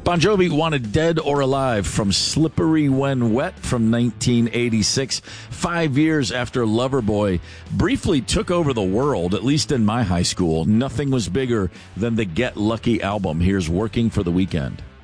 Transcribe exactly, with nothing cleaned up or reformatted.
Bon Jovi wanted Dead or Alive from Slippery When Wet from nineteen eighty-six. Five years after Loverboy briefly took over the world, at least in my high school, nothing was bigger than the Get Lucky album. Here's Working for the Weekend.